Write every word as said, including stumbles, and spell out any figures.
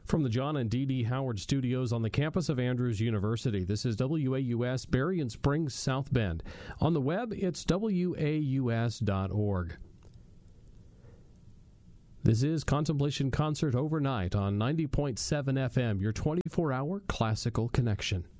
From the John and Dee Dee Howard Studios on the campus of Andrews University, this is W A U S, Berrien Springs, South Bend. On the web, it's W A U S dot org. This is Contemplation Concert Overnight on ninety point seven F M, your twenty-four hour classical connection.